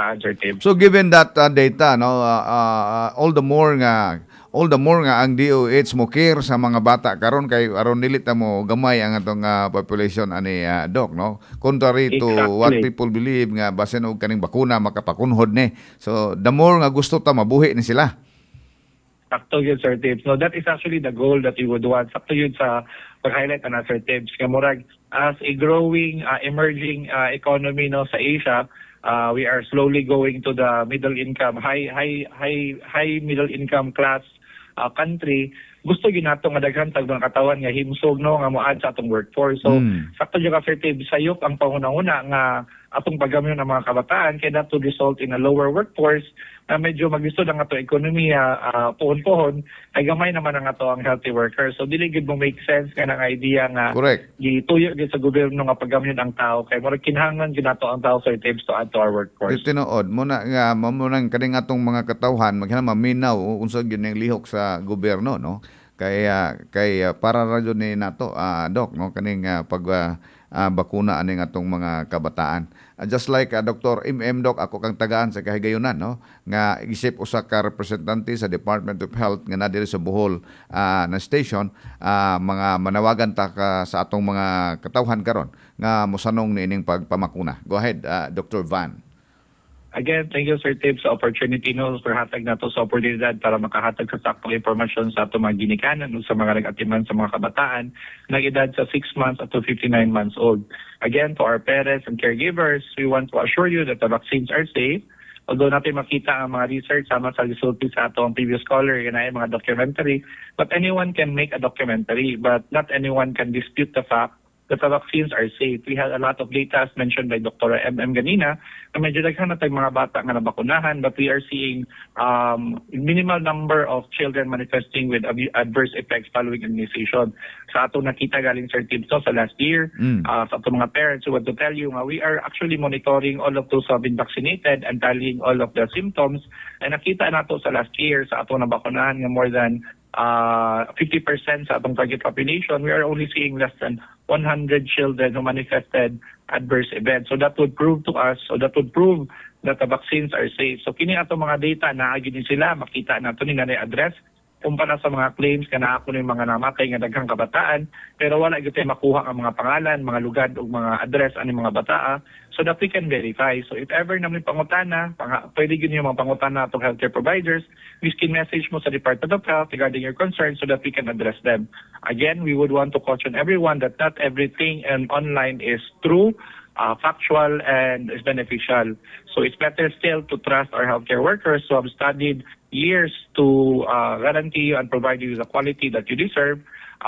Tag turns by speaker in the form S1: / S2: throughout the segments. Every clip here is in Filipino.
S1: kabataan, Sir Tim.
S2: So given that data, no, all the more nga ang DOH mo care sa mga bata karon kay aron dili ta mo gamay ang atong population ani doc, no, contrary to what
S1: Exactly.
S2: people believe nga basin og kaning bakuna makapakunhod ni, so the more nga gusto ta mabuhi ni sila.
S1: Sakto yun, Sir Tibbs. No, that is actually the goal that we would want. Sakto yun sa pag-highlight na Sir Tibbs. Kamurag, as a growing, emerging economy no sa Asia, we are slowly going to the middle income, high middle income class country. Gusto yun nato nga daghan tag mga katawan nga himsog no nga moad sa atong workforce. So sakto jud ka, Sir Tibbs, sayop ang pangunang-una nga atong paggamyo ng mga kabataan kaya that would result in a lower workforce na medyo maglisod ang ato ekonomiya pohon-pohon ay gamay naman ang ato ang healthy workers. So dili gid mo make sense nga ng idea nga gituyo gid sa gobyerno nga paggamyo ang tao kay murag kinahanglan gid nato ang tao, Sir Tibbs, to add to our workforce.
S2: Tinuod mo na nga mamunang kaning atong mga katawhan maghanang maminaw unsa gyud ning lihok sa gobyerno, no, kay para ra jud ni nato doc, no, kaning bakuna aning atong mga kabataan. Just like Dr. Doc, ako kang tagaan sa kahigayunan, no, nga isip usa ka representante sa Department of Health nga na diri sa Bohol na station, mga manawagan ta sa atong mga katawhan karon nga mosanong niining pagpamakuna. Go ahead, Dr. Van.
S1: Again, thank you, Sir Tibbs, sa opportunity no for hatag nato sa oportunidad para makahatag sa saktong impormasyon sa atong mga ginikanan o sa mga nag-atiman sa mga kabataan na edad sa 6 months up to 59 months old. Again, to our parents and caregivers, we want to assure you that the vaccines are safe. Although natin makita ang mga research sama sa resulti sa atong previous caller, yan ay mga documentary, but anyone can make a documentary, but not anyone can dispute the fact that the vaccines are safe. We had a lot of data as mentioned by Dr. ganina na medyo daghan na tayong mga bata nga nabakunahan, but we are seeing minimal number of children manifesting with adverse effects following immunization. Sa ato nakita galing Sir Tibbs sa last year, sa ato mga parents who want to tell you nga we are actually monitoring all of those who have been vaccinated and tallying all of the symptoms, and nakita nato sa last year sa ato nabakunahan nga more than 50% sa atong target population, we are only seeing less than 100 children who manifested adverse events. So that would prove to us, that the vaccines are safe. So kini atong mga data na agin sila, makita nato ni nga na-address kumpara sa mga claims ka na ako ng mga namatay nga daghang kabataan, pero wala gyud tayo makuha ang mga pangalan, mga lugar ug mga address ani mga bataa so that we can verify. So if ever namin pangutana, pwede gyud yung mga pangutana atong healthcare providers, please can message mo sa Department of Health regarding your concerns so that we can address them. Again, we would want to caution everyone that not everything online is true, factual, and is beneficial. So it's better still to trust our healthcare workers who have studied years to guarantee you and provide you the quality that you deserve.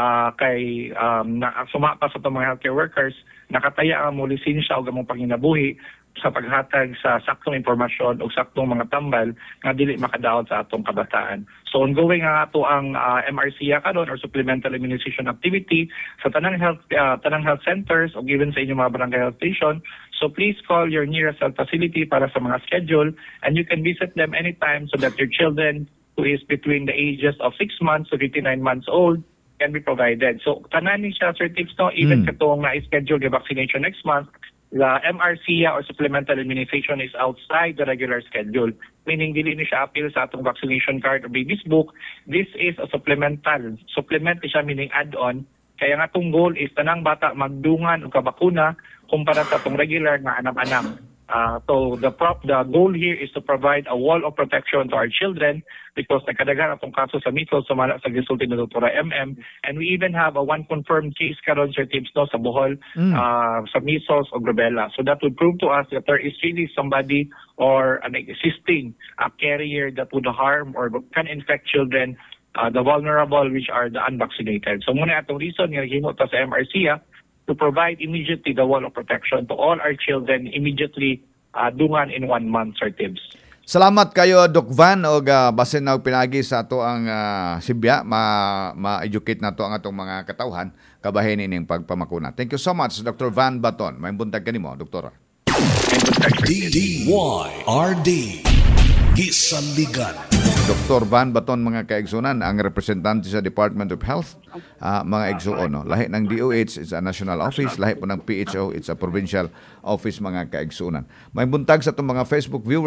S1: Kay sumapa sa itong mga healthcare workers, nakataya ang mo lisensya o gamong panginabuhi sa paghatag sa saktong impormasyon o saktong mga tambal nga dili makadaot sa atong kabataan. So ongoing nga ato ang MRCA karon or supplemental immunization activity sa tanang health centers o given sa inyong mga barangay health station. So please call your nearest health facility para sa mga schedule, and you can visit them anytime so that your children who is between the ages of 6 months to 59 months old can be provided. So tanan ni siya, Sir Tibbs, no, even katong na-schedule the vaccination next month, the MRCA or supplemental immunization is outside the regular schedule. Meaning, dili ni siya appeal sa atong vaccination card or baby's book. This is a supplemental. Supplement siya meaning add-on. Kaya nga itong goal is tanang bata magdungan o kabakuna kumpara sa itong regular na anam-anam. So the goal here is to provide a wall of protection to our children because nakadaghan atong kaso sa measles sumala sa gisulti ni Dr. and we even have a one confirmed case karon, Sir Tibbs, no, sa Bohol sa measles o rubella. So that would prove to us that there is really somebody or an existing carrier that would harm or can infect children, the vulnerable, which are the unvaccinated. So muna atong reason nga himo ta sa MRCA to provide immediately the wall of protection to all our children immediately dungan in 1 month, Sir Tibbs.
S2: Salamat kayo, Doc Van, o basin na pinagi sa ato ang Sibya, ma-educate na to ang atong mga katawhan, kabahin ining pagpamakuna. Thank you so much, Dr. Van Baton. May buntag ka nimo, Doktora.
S3: DYRD Gisanligan.
S2: Dr. Van Baton, mga kaigsunan, ang representante sa Department of Health, mga igsuon. No? Lahi ng DOH, it's a national office. Lahi po ng PHO, it's a provincial office, mga kaigsunan. May buntag sa itong mga Facebook viewers.